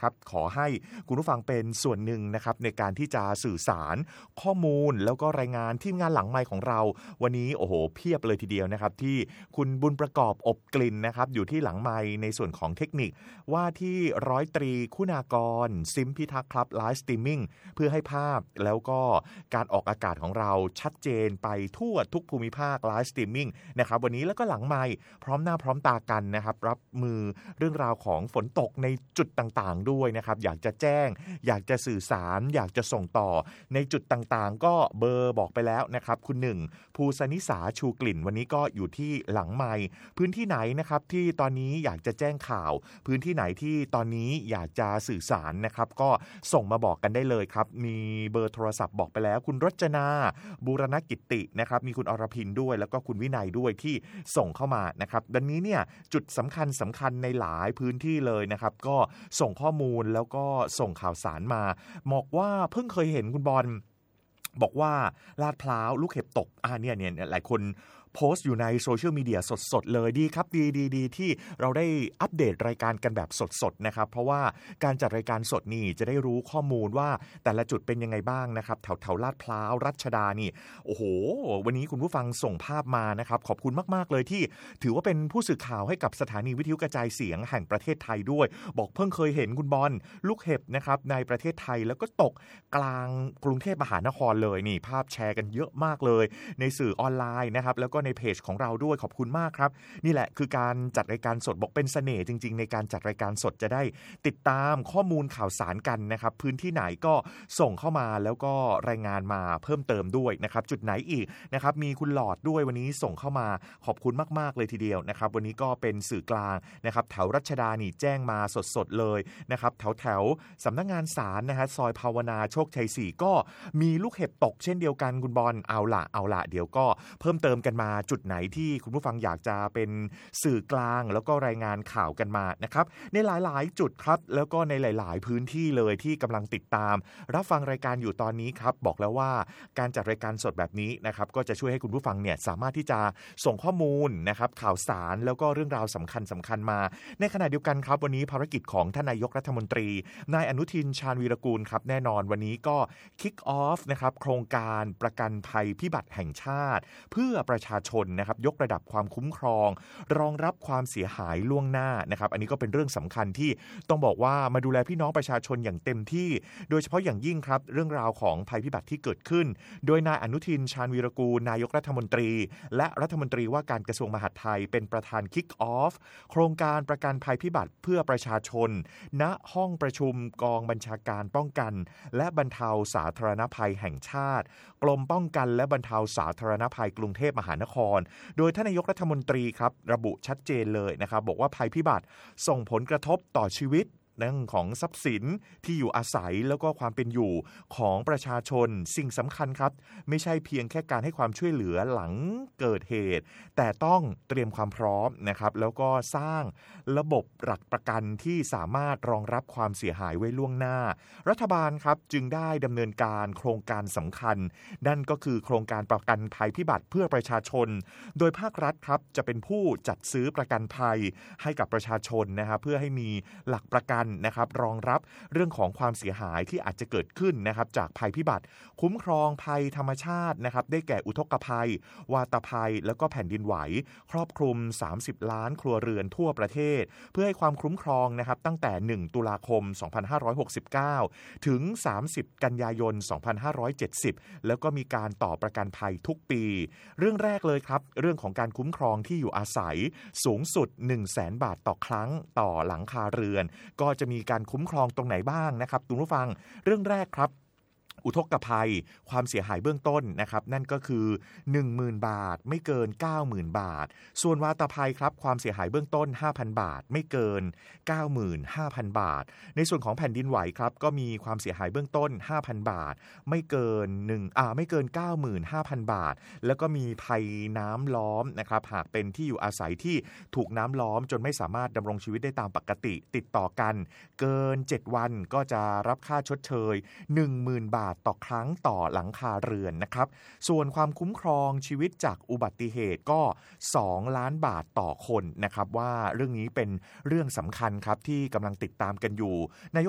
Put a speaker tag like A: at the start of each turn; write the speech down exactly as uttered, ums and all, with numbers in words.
A: นะครับขอให้คุณผู้ฟังเป็นส่วนหนึ่งนะครับในการที่จะสื่อสารข้อมูลแล้วก็รายงานทีมงานหลังไมค์ของเราวันนี้โอ้โหเพียบเลยทีเดียวนะครับที่คุณบุญประกอบอบกลิ่นนะครับอยู่ที่หลังไมค์ในส่วนของเทคนิคว่าที่ร้อยตรีคุณากรซิมพิทักษ์ครับไลฟ์สตรีมมิ่งเพื่อให้ภาพแล้วก็การออกอากาศของเราชัดเจนไปทั่วทุกภูมิภาคไลฟ์สตรีมมิ่งนะครับวันนี้แล้วก็หลังไมค์พร้อมหน้าพร้อมตากันนะครับรับมือเรื่องราวของฝนตกในจุดต่างๆด้วยนะครับอยากจะแจ้งอยากจะสื่อสารอยากจะส่งต่อในจุดต่างๆก็เบอร์บอกไปแล้วนะครับคุณหนึ่งภูสนิสาชูกลิ่นวันนี้ก็อยู่ที่หลังไมค์พื้นที่ไหนนะครับที่ตอนนี้อยากจะแจ้งข่าวพื้นที่ไหนที่ตอนนี้อยากจะสื่อสารนะครับก็ส่งมาบอกกันได้เลยครับมีเบอร์โทรศัพท์บอกไปแล้วคุณรจนาบูรณกิตินะครับมีคุณอรพินด้วยแล้วก็คุณวินัยด้วยที่ส่งเข้ามานะครับดังนี้เนี่ยจุดสำคัญสำคัญในหลายพื้นที่เลยนะครับก็ส่งข้อมูลแล้วก็ส่งข่าวสารมาบอกว่าเพิ่งเคยเห็นคุณบอลบอกว่าลาดพร้าวลูกเห็บตกอ่าเนี่ยเนี่ยหลายคนโพสต์อยู่ในโซเชียลมีเดียสดๆเลยดีครับดีดีดีที่เราได้อัปเดตรายการกันแบบสดๆนะครับเพราะว่าการจัดรายการสดนี่จะได้รู้ข้อมูลว่าแต่ละจุดเป็นยังไงบ้างนะครับแถวแถวลาดพร้าวรัชดานี่โอ้โหวันนี้คุณผู้ฟังส่งภาพมานะครับขอบคุณมากๆเลยที่ถือว่าเป็นผู้สื่อข่าวให้กับสถานีวิทยุกระจายเสียงแห่งประเทศไทยด้วยบอกเพิ่งเคยเห็นคุณบอลลูกเห็บนะครับในประเทศไทยแล้วก็ตกกลางกรุงเทพมหานครเลยนี่ภาพแชร์กันเยอะมากเลยในสื่อออนไลน์นะครับแล้วก็ในเพจของเราด้วยขอบคุณมากครับนี่แหละคือการจัดรายการสดบอกเป็นเสน่ห์จริงๆในการจัดรายการสดจะได้ติดตามข้อมูลข่าวสารกันนะครับพื้นที่ไหนก็ส่งเข้ามาแล้วก็รายงานมาเพิ่มเติมด้วยนะครับจุดไหนอีกนะครับมีคุณหลอดด้วยวันนี้ส่งเข้ามาขอบคุณมากๆเลยทีเดียวนะครับวันนี้ก็เป็นสื่อกลางนะครับแถวรัชดานี่แจ้งมาสดๆเลยนะครับแถวแถวสำนักงานศาลนะฮะซอยภาวนาโชคชัยสี่ก็มีลูกเห็บตกเช่นเดียวกันคุณบอลเอาละเอาละเดี๋ยวก็เพิ่มเติมกันมาจุดไหนที่คุณผู้ฟังอยากจะเป็นสื่อกลางแล้วก็รายงานข่าวกันมานะครับในหลายๆจุดครับแล้วก็ในหลายๆพื้นที่เลยที่กำลังติดตามรับฟังรายการอยู่ตอนนี้ครับบอกแล้วว่าการจัดรายการสดแบบนี้นะครับก็จะช่วยให้คุณผู้ฟังเนี่ยสามารถที่จะส่งข้อมูลนะครับข่าวสารแล้วก็เรื่องราวสำคัญสำคัญมาในขณะเดียวกันครับวันนี้ภารกิจของท่านนายกรัฐมนตรีนายอนุทินชาญวีรกูลครับแน่นอนวันนี้ก็คิกออฟนะครับโครงการประกันภัยพิบัติแห่งชาติเพื่อประชาชนนะครับยกระดับความคุ้มครองรองรับความเสียหายล่วงหน้านะครับอันนี้ก็เป็นเรื่องสำคัญที่ต้องบอกว่ามาดูแลพี่น้องประชาชนอย่างเต็มที่โดยเฉพาะอย่างยิ่งครับเรื่องราวของภัยพิบัติที่เกิดขึ้นโดยนายอนุทินชาญวีรกูลนายกรัฐมนตรีและรัฐมนตรีว่าการกระทรวงมหาดไทยเป็นประธานคิกออฟโครงการประกันภัยพิบัติเพื่อประชาชนณห้องประชุมกองบัญชาการป้องกันและบรรเทาสาธารณภัยแห่งชาติกรมป้องกันและบรรเทาสาธารณภัยกรุงเทพมหานครโดยท่านนายกรัฐมนตรีครับระบุชัดเจนเลยนะครับบอกว่าภัยพิบัติส่งผลกระทบต่อชีวิตเรื่องของทรัพย์สินที่อยู่อาศัยแล้วก็ความเป็นอยู่ของประชาชนสิ่งสำคัญครับไม่ใช่เพียงแค่การให้ความช่วยเหลือหลังเกิดเหตุแต่ต้องเตรียมความพร้อมนะครับแล้วก็สร้างระบบหลักประกันที่สามารถรองรับความเสียหายไว้ล่วงหน้ารัฐบาลครับจึงได้ดำเนินการโครงการสำคัญนั่นก็คือโครงการประกันภัยพิบัติเพื่อประชาชนโดยภาครัฐครับจะเป็นผู้จัดซื้อประกันภัยให้กับประชาชนนะครับเพื่อให้มีหลักประกันนะครับรองรับเรื่องของความเสียหายที่อาจจะเกิดขึ้นนะครับจากภัยพิบัติคุ้มครองภัยธรรมชาตินะครับได้แก่อุทกภัยวาตภัยแล้วก็แผ่นดินไหวครอบคลุมสามสิบล้านครัวเรือนทั่วประเทศเพื่อให้ความคุ้มครองนะครับตั้งแต่หนึ่งตุลาคมสองพันห้าร้อยหกสิบเก้าถึงสามสิบกันยายนสองพันห้าร้อยเจ็ดสิบแล้วก็มีการต่อประกันภัยทุกปีเรื่องแรกเลยครับเรื่องของการคุ้มครองที่อยู่อาศัยสูงสุด หนึ่งแสน บาทต่อครั้งต่อหลังคาเรือนก็จะมีการคุ้มครองตรงไหนบ้างนะครับคุณผู้ฟังเรื่องแรกครับอุทกภัยความเสียหายเบื้องต้นนะครับนั่นก็คือ หนึ่งหมื่น บาทไม่เกิน เก้าหมื่น บาทส่วนวาตภัยครับความเสียหายเบื้องต้น ห้าพัน บาทไม่เกิน เก้าหมื่นห้าพัน บาทในส่วนของแผ่นดินไหวครับก็มีความเสียหายเบื้องต้น ห้าพัน บาทไม่เกิน1อ่าไม่เกิน เก้าหมื่นห้าพัน บาทแล้วก็มีภัยน้ำล้อมนะครับหากเป็นที่อยู่อาศัยที่ถูกน้ำล้อมจนไม่สามารถดำรงชีวิตได้ตามปกติติดต่อกันเกินเจ็ดวันก็จะรับค่าชดเชย หนึ่งหมื่น บาทต่อครั้งต่อหลังคาเรือนนะครับส่วนความคุ้มครองชีวิตจากอุบัติเหตุก็สองล้านบาทต่อคนนะครับว่าเรื่องนี้เป็นเรื่องสำคัญครับที่กำลังติดตามกันอยู่นายก